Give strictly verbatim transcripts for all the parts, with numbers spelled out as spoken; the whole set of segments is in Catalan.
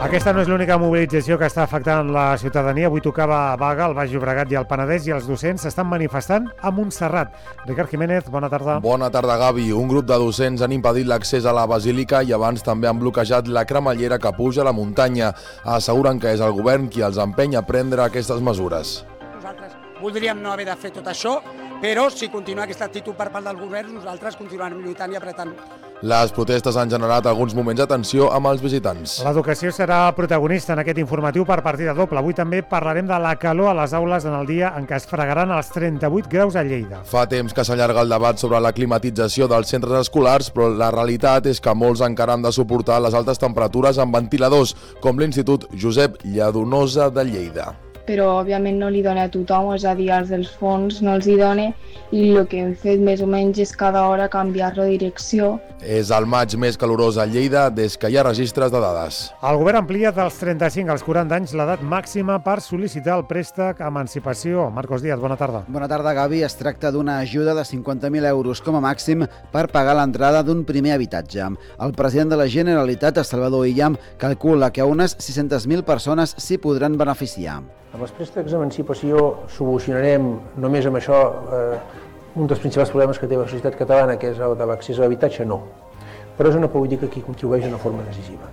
Aquesta no és l'única mobilització que està afectant la ciutadania. Avui tocava vaga al Baix Llobregat i al Penedès i els docents s'estan manifestant a Montserrat. Ricard Jiménez, bona tarda. Bona tarda, Gavi. Un grup de docents han impedit l'accés a la Basílica i abans també han bloquejat la cremallera que puja a la muntanya. Asseguren que és el govern qui els empeny a prendre aquestes mesures. Nosaltres voldríem no haver de fer tot això, però si continua aquesta actitud per part del govern, nosaltres continuarem lluitant i apretant. Les protestes han generat alguns moments de tensió amb els visitants. L'educació serà protagonista en aquest informatiu per partida doble. Avui també parlarem de la calor a les aules en el dia en què es fregaran els trenta-vuit graus a Lleida. Fa temps que s'allarga el debat sobre la climatització dels centres escolars, però la realitat és que molts encara han de suportar les altes temperatures amb ventiladors, com l'Institut Josep Lladonosa de Lleida. Però òbviament no li dona a tothom, és a dir, als dels fons no els hi dona, i el que hem fet més o menys és cada hora canviar la direcció. És el maig més calorós a Lleida des que hi ha registres de dades. El govern amplia dels trenta-cinc als quaranta anys l'edat màxima per sol·licitar el préstec Emancipació. Marcos Díaz, bona tarda. Bona tarda, Gavi. Es tracta d'una ajuda de cinquanta mil euros com a màxim per pagar l'entrada d'un primer habitatge. El president de la Generalitat, Salvador Illa, calcula que unes sis-centes mil persones s'hi podran beneficiar. Amb els préstecs d'emancipació solucionarem només amb això eh, un dels principals problemes que té la societat catalana, que és el de l'accés a l'habitatge, no. Però és una política que contribueix d'una forma decisiva.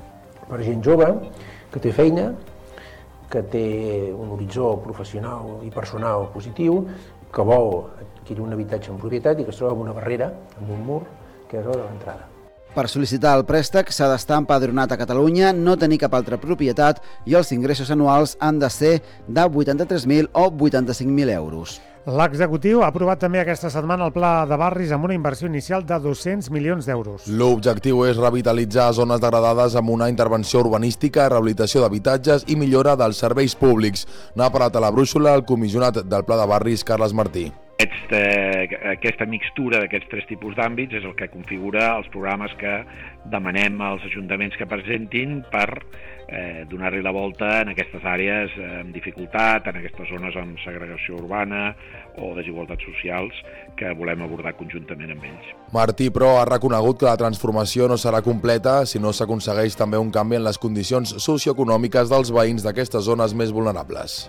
Per gent jove, que té feina, que té un horitzó professional i personal positiu, que vol adquirir un habitatge en propietat i que es troba amb una barrera, amb un mur, que és el de l'entrada. Per sol·licitar el préstec s'ha d'estar empadronat a Catalunya, no tenir cap altra propietat i els ingressos anuals han de ser de vuitanta-tres mil o vuitanta-cinc mil euros. L'executiu ha aprovat també aquesta setmana el pla de barris amb una inversió inicial de dos-cents milions d'euros. L'objectiu és revitalitzar zones degradades amb una intervenció urbanística, rehabilitació d'habitatges i millora dels serveis públics. N'ha parlat a la brúixola el comissionat del pla de barris, Carles Martí. Aquesta, aquesta mixtura d'aquests tres tipus d'àmbits és el que configura els programes que demanem als ajuntaments que presentin per eh, donar-li la volta en aquestes àrees amb dificultat, en aquestes zones amb segregació urbana o desigualtats socials que volem abordar conjuntament amb ells. Martí, però, ha reconegut que la transformació no serà completa si no s'aconsegueix també un canvi en les condicions socioeconòmiques dels veïns d'aquestes zones més vulnerables.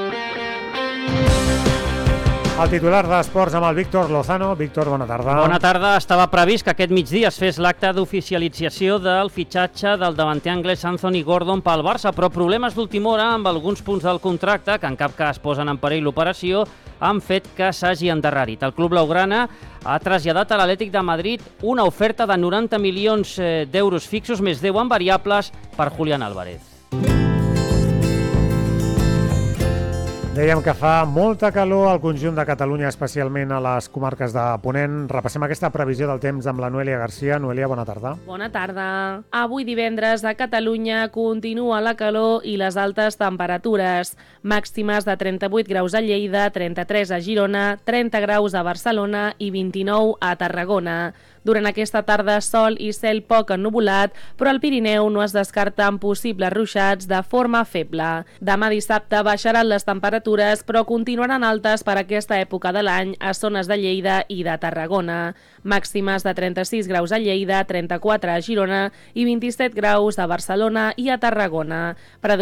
El titular d'Esports amb el Víctor Lozano. Víctor, bona tarda. Bona tarda. Estava previst que aquest migdia es fes l'acte d'oficialització del fitxatge del davanter anglès Anthony Gordon pel Barça, però problemes d'última hora amb alguns punts del contracte, que en cap cas posen en perill l'operació, han fet que s'hagi endarrerit. El club blaugrana ha traslladat a l'Atlètic de Madrid una oferta de noranta milions d'euros fixos més deu en variables per Julián Álvarez. Dèiem que fa molta calor al conjunt de Catalunya, especialment a les comarques de Ponent. Repassem aquesta previsió del temps amb la Noelia Garcia. Noelia, bona tarda. Bona tarda. Avui divendres a Catalunya continua la calor i les altes temperatures. Màximes de trenta-vuit graus a Lleida, trenta-tres a Girona, trenta graus a Barcelona i vint-i-nou a Tarragona. Durant aquesta tarda, sol i cel poc ennuvolat, però al Pirineu no es descarten possibles ruixats de forma feble. Demà dissabte baixaran les temperatures, però continuaran altes per aquesta època de l'any a zones de Lleida i de Tarragona. Màximes de trenta-sis graus a Lleida, trenta-quatre a Girona i vint-i-set graus a Barcelona i a Tarragona. Per